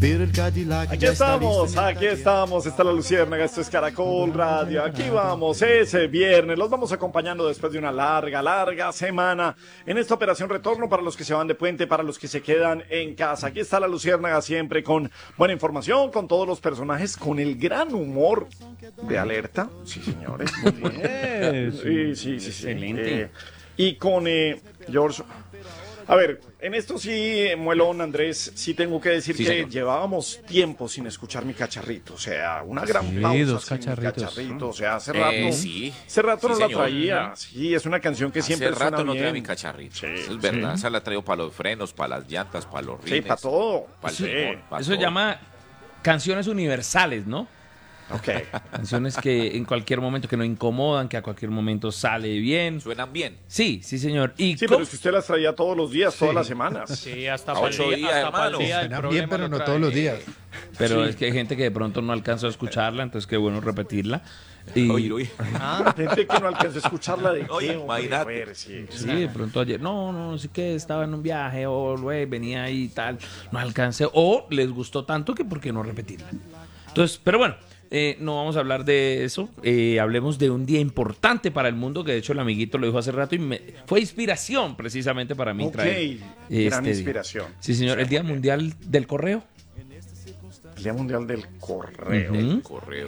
Aquí estamos, está la Luciérnaga, esto es Caracol Radio, aquí vamos, ese viernes, los vamos acompañando después de una larga semana en esta operación retorno para los que se van de puente, para los que se quedan en casa. Aquí está la Luciérnaga siempre con buena información, con todos los personajes, con el gran humor de Alerta, sí señores, muy bien. Sí. Excelente. Y con George. A ver, en esto sí, Muelón, Andrés, sí tengo que decir que señor. Llevábamos tiempo sin escuchar mi cacharrito, o sea, una gran pausa dos sin cacharritos. mi cacharrito, o sea, hace rato, hace rato no señor. la traía, sí, es una canción que siempre hace rato suena no bien. traía mi cacharrito, es verdad, esa la traigo para los frenos, para las llantas, para los rines. Sí, para todo. Para el Sí. timón, para Eso todo. se llama canciones universales, ¿no? Ok. Canciones que en cualquier momento, que no incomodan, que a cualquier momento sale bien. Suenan bien. Sí, señor. Y Sí, pero es que usted las traía todos los días, todas las semanas. Sí, hasta A para el 8 día, días, hasta para el hermano. día del Suena problema bien, pero lo no trae. todos los días. Pero es que hay gente que de pronto no alcanzó a escucharla, entonces qué bueno repetirla. Y Oye. Gente que no alcanzó a escucharla de Oye, qué, hombre, imagínate. a ver, sí. sí, de pronto ayer, no sé qué, estaba en un viaje o güey, venía ahí y tal, no alcancé, o les gustó tanto que por qué no repetirla. Entonces, pero bueno, no vamos a hablar de eso, hablemos de un día importante para el mundo, que de hecho el amiguito lo dijo hace rato y fue inspiración precisamente para mí. Ok, traer gran día. inspiración. Sí, señor, el Día Mundial del Correo. El Día Mundial del Correo. Ujú. Correo.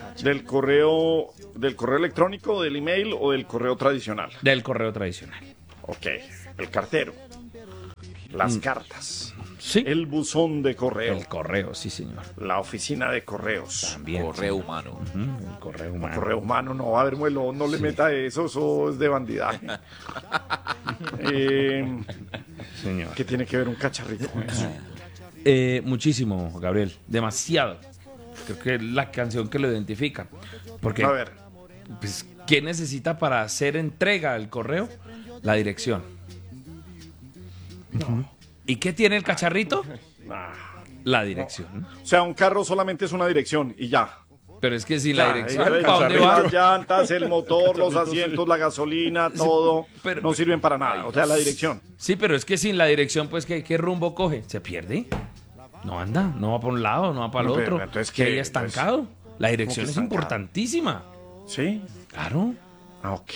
Del correo electrónico, del email o del correo tradicional. Del correo tradicional. Ok, el cartero, las cartas, Sí. el buzón de correo, El correo, sí, señor. la oficina de correos. También. Correo humano. El correo humano. Correo humano, no, a ver, Muelo, no le meta eso es de bandidaje. Señor. ¿Qué tiene que ver un cacharrito con eso? Muchísimo, Gabriel. Demasiado. Creo que es la canción que lo identifica. Porque, A ver, pues, ¿qué necesita para hacer entrega al correo? La dirección. ¿Y qué tiene el cacharrito? nah. La dirección. O sea, un carro solamente es una dirección y ya. Pero es que sin la Ya, dirección, el ¿para dónde cacharrito, va? las llantas, el motor, los asientos, la gasolina, todo, pero- no sirven para nada. O sea, la dirección. Sí, pero es que sin la dirección, pues, ¿qué rumbo coge? ¿Se pierde? No anda, no va para un lado, no va para el No, pero, otro. entonces, ¿Qué ¿qué? hay estancado? La dirección que es estancado? importantísima. ¿Sí? Claro. Ok.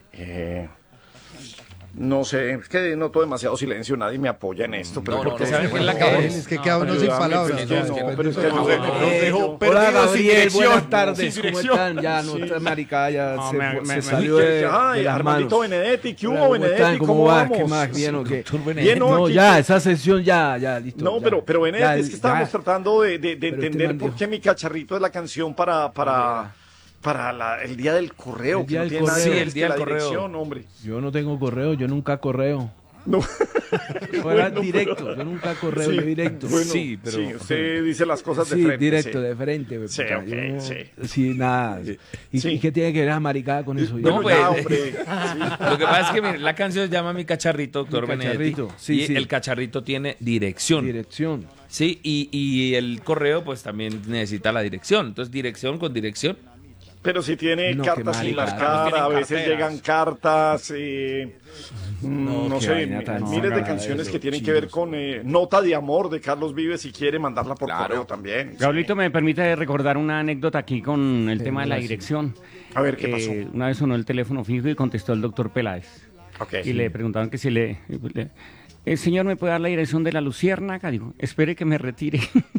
No sé, es que noto demasiado silencio, nadie me apoya en esto. Pero No, porque no, ¿saben qué es la no, que Es que queda uno sin ayúdame, palabras. pero es que no, pero es que no, Hola Gabriel, buenas tardes, ¿cómo están? Ya no está maricada, ya No, se salió de Ay, las Armandito manos. Benedetti, ¿qué Hola, hubo, ¿cómo están? Benedetti? ¿Cómo vas? vamos? ¿Qué más? ¿Bien o qué? Doctor Benedetti. Bien, No, aquí- ya, esa sesión ya, listo. No, ya. pero Benedetti, Ya, es que estábamos ya. tratando de este entender man por dijo. qué mi cacharrito es la canción para el día del correo. El que día no del tiene nada que correo. ver, Sí, el es día que del la correo. dirección, hombre. Yo no tengo correo, yo nunca correo. No. Fuera directo, yo nunca correo, Sí, yo directo. bueno, Sí, pero- sí, usted dice las cosas de Sí, frente. directo, sí. de frente. Sí, puta, ok, yo no- sí. Sí, nada. ¿Y Sí. qué tiene que ver la maricada con eso? No, Bueno, pues, ya, hombre. Lo que pasa es que mire, la canción se llama Mi Cacharrito, doctor Mi Benedetti. Cacharrito, sí, y sí. el cacharrito tiene dirección. Dirección. Sí, y el correo pues también necesita la dirección. Entonces, dirección con dirección. Pero si tiene No, qué cartas sin marica. marcar, Tienen a veces carteras. llegan cartas, no qué sé, vaina tan miles de mala canciones eso, que tienen que ver con Nota de Amor de Carlos Vives, si quiere mandarla por Claro. correo también. Gabrielito, me permite recordar una anécdota aquí con el tema de la dirección. A ver, ¿qué pasó? Una vez sonó el teléfono fijo y contestó el doctor Peláez. Ok. Y le preguntaban que si el señor me puede dar la dirección de la Luciérnaga. Dijo, espere que me retire.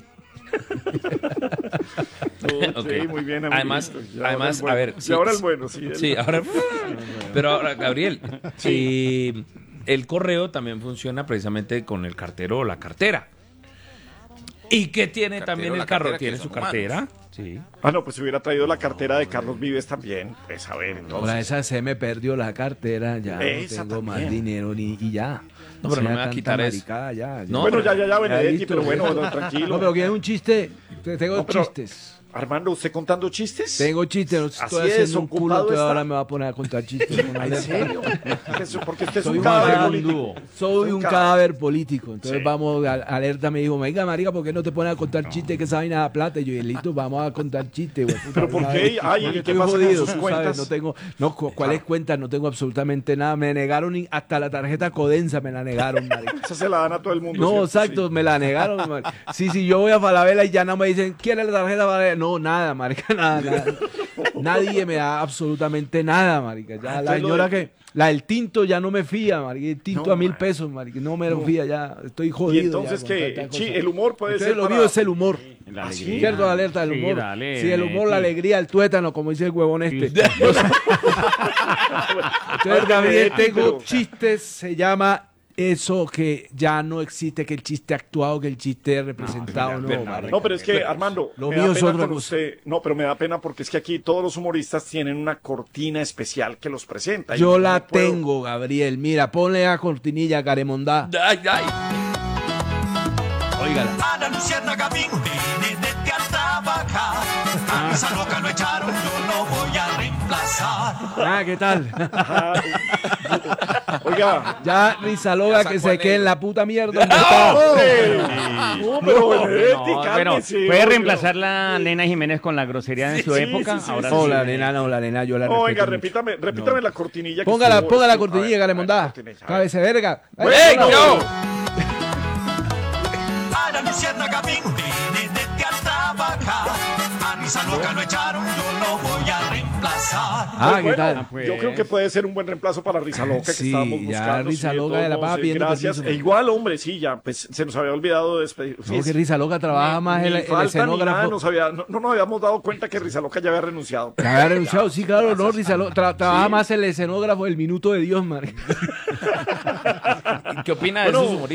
Ok, Ok. muy bien, Además, amiguito. Y ahora además el bueno. a ver. Y ahora el bueno, sí. Sí, ahora. Pero ahora, Gabriel, el correo también funciona precisamente con el cartero o la cartera. ¿Y qué tiene Cartero, también la el carro? cartera, ¿Tiene que su son cartera? Sí. Ah, no, pues si hubiera traído la cartera de Carlos Vives también. Pues a ver, entonces. Ahora esa se me perdió la cartera, ya Esa no tengo más también. dinero y ya. No, pero no sea, me va a tanta quitar eso. maricada, ya. No, Bueno, ya, Ya, Benedetti, listo. pero bueno, tranquilo. No, pero que es un chiste. Tengo No, pero- chistes. Armando, ¿usted contando chistes? Tengo chistes, no estoy Así es, haciendo un culo, ocupado entonces está. ahora me va a poner a contar chistes. ¿En serio? Porque usted es Soy un cadáver un político. Soy un cadáver político. Entonces Sí. vamos, Alerta me dijo, venga, marica, ¿por qué no te pones a contar chistes que esa vaina da plata? Y yo, listo, vamos a contar chistes, güey. puta, ¿Pero por una qué? vez. Ay, Porque ¿y qué estoy pasa con jodido, sus tú cuentas? sabes, no tengo, ¿cuáles cuentas? No tengo absolutamente nada. Me negaron hasta la tarjeta Codensa, me la negaron, marica. Esa se la dan a todo el mundo. No, ¿cierto? exacto, me la negaron. Sí, yo voy a Falabella y ya no me dicen, ¿quiere la tarjeta Falabella? No, nada, marica, nada. Nadie me da absolutamente nada, marica. Ya la entonces señora la del tinto ya no me fía, marica. El tinto No, a 1.000 pesos, marica. No me lo fía, ya estoy jodido. Y entonces ya con que tanta cosa. el humor puede Entonces ser lo mío es el humor. La ¿Ah, alegría. sí? ¿Cierto, Alerta? El Sí, humor. dale, Sí, el humor, la Benedetti. alegría, el tuétano, como dice el huevón este. Sí. Entonces, Gabriel, Benedetti, tengo pero- chistes, se llama eso que ya no existe, que el chiste actuado, que el chiste representado, no, marica. No, pero es que, Armando, Lo me mío da es pena otra con cosa. usted. No, pero me da pena porque es que aquí todos los humoristas tienen una cortina especial que los presenta. y Yo no la puedo- tengo, Gabriel. Mira, ponle la cortinilla, Caremondá. Ay, ay. Óigala. Ana Luciérnaga vino desde a trabajar. A esa loca lo echaron, yo lo voy a reemplazar. Ah, ¿qué tal? Oiga, Ya Rizaloga Ya que sacó se quede el- en la puta mierda. donde está. no, pero Benedetti, No, bueno, cálmese, puede oiga. reemplazar la Nena Jiménez con la grosería de su sí, época. sí, sí, Ahora sí. No, sí. la nena, yo la No, venga, respeto mucho. repítame la cortinilla. que Póngala, estuvo- ponga la estuvo- cortinilla, a ver, Caremondá. cortinilla, a ver. Cabece verga. ¡Ey, no! Ana Luciérnaga vino desde a trabajar. A esa loca lo echaron, yo lo voy a reemplazar. Ah, ¿qué Bueno, tal? pues. Yo creo que puede ser un buen reemplazo para Rizaloca que Sí, estábamos ya buscando. Rizaloca de la pava todos, pidiendo gracias. permiso. E igual, hombre, sí, ya, pues se nos había olvidado despedir. No, que Rizaloca trabaja más Ni el falta ni nada, escenógrafo. no nos habíamos dado cuenta que Rizaloca ya había renunciado. Que había renunciado, sí, claro, no, Rizaloca trabaja más el escenógrafo, el minuto de Dios, marica. ¿Qué opina de Bueno, esos humoristas?